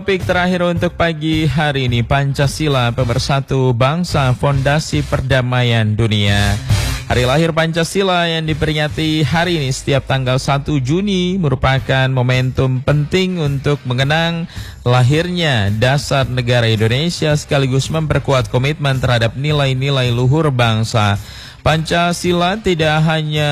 Topik terakhir untuk pagi hari ini, Pancasila pemersatu bangsa, fondasi perdamaian dunia. Hari lahir Pancasila yang diperingati hari ini setiap tanggal 1 Juni merupakan momentum penting untuk mengenang lahirnya dasar negara Indonesia sekaligus memperkuat komitmen terhadap nilai-nilai luhur bangsa. Pancasila tidak hanya